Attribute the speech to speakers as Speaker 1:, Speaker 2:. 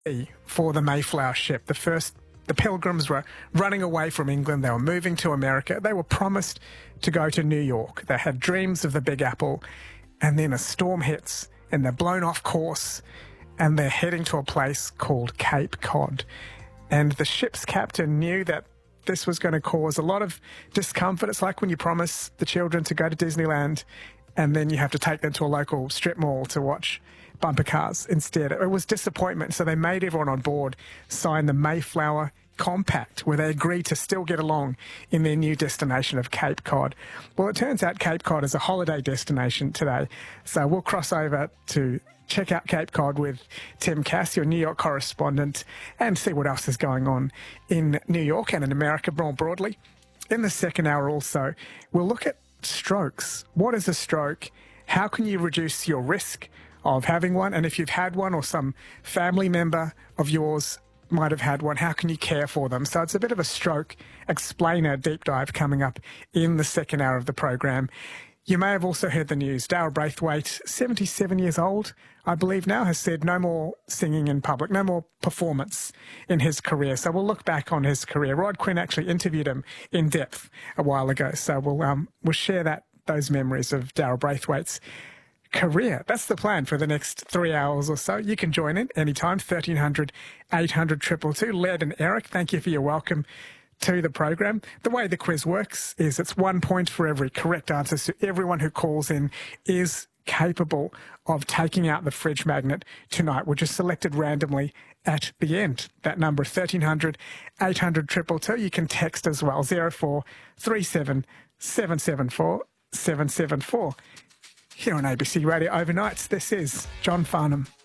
Speaker 1: for the Mayflower ship. The Pilgrims were running away from England. They were moving to America. They were promised to go to New York. They had dreams of the Big Apple, and then a storm hits and they're blown off course and they're heading to a place called Cape Cod. And the ship's captain knew that this was going to cause a lot of discomfort. It's like when you promise the children to go to Disneyland and then you have to take them to a local strip mall to watch bumper cars instead. It was disappointment, so they made everyone on board sign the Mayflower Compact, where they agreed to still get along in their new destination of Cape Cod. Well, it turns out Cape Cod is a holiday destination today, so we'll cross over to check out Cape Cod with Tim Cass, your New York correspondent, and see what else is going on in New York and in America more broadly. In the second hour also, we'll look at strokes. What is a stroke? How can you reduce your risk of having one? And if you've had one or some family member of yours might have had one, how can you care for them? So it's a bit of a stroke explainer deep dive coming up in the second hour of the program. You may have also heard the news. Daryl Braithwaite, 77 years old, I believe now, has said no more singing in public, no more performance in his career. So we'll look back on his career. Rod Quinn actually interviewed him in depth a while ago. So we'll share those memories of Daryl Braithwaite's career. That's the plan for the next 3 hours or so. You can join in anytime, 1300 800 222. Led and Eric, thank you for your welcome to the program. The way the quiz works is it's 1 point for every correct answer, so everyone who calls in is capable of taking out the fridge magnet tonight, which is selected randomly at the end. That number, 1300 800 222. You can text as well, 0437 774 774. Here on ABC Radio Overnights, this is John Farnham.